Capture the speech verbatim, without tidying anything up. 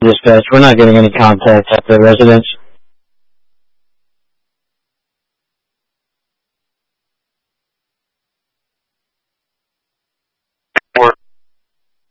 Dispatch. We're not getting any contact at the residence.